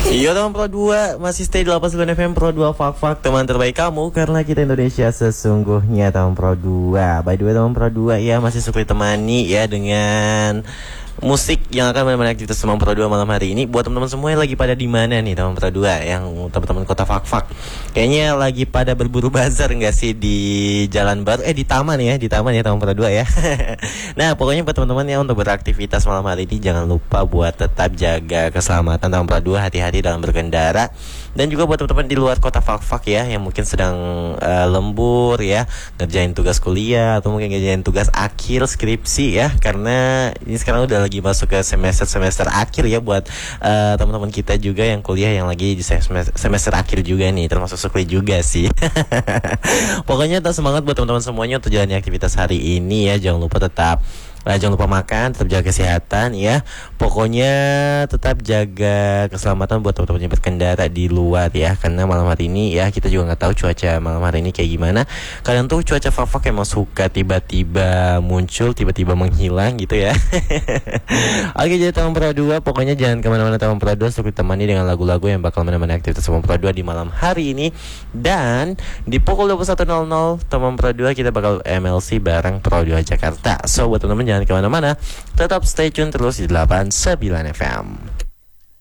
Iya teman Pro 2, masih stay di 89 FM Pro 2 Fak-Fak, teman terbaik kamu, karena kita Indonesia sesungguhnya teman Pro 2. By the way teman Pro 2 ya, masih suka ditemani ya dengan musik yang akan menemani aktivitas teman Pro 2 malam hari ini. Buat teman-teman semua yang lagi pada di mana nih teman Pro 2, yang teman-teman kota Fak-Fak, kayaknya lagi pada berburu bazar nggak sih di Jalan Baru, di taman ya teman Pro 2 ya. Nah pokoknya buat teman-teman ya, untuk beraktivitas malam hari ini jangan lupa buat tetap jaga keselamatan teman Pro 2, hati-hati dalam berkendara. Dan juga buat teman-teman di luar kota Fak-Fak ya, yang mungkin sedang lembur ya, ngerjain tugas kuliah atau mungkin ngerjain tugas akhir skripsi ya, karena ini sekarang udah lagi masuk ke semester akhir ya, buat teman-teman kita juga yang kuliah yang lagi di semester akhir juga nih, termasuk Sukli juga sih. Pokoknya tetap semangat buat teman-teman semuanya untuk jalani aktivitas hari ini ya. Jangan lupa makan, tetap jaga kesehatan ya. Pokoknya tetap jaga keselamatan buat teman-teman yang berkendara di luar ya, karena malam hari ini ya kita juga nggak tahu cuaca malam hari ini kayak gimana. Kadang tuh cuaca Fak-Fak emang suka tiba-tiba muncul, tiba-tiba menghilang gitu ya. Oke, jadi teman Pro 2, pokoknya jangan kemana-mana teman Pro 2, untuk ditemani dengan lagu-lagu yang bakal menemani aktivitas teman Pro 2 di malam hari ini. Dan di pukul 21.00 teman Pro 2 kita bakal MLC bareng Pro 2 Jakarta. So buat teman-teman jangan kemana-mana, tetap stay tune terus di 89 FM.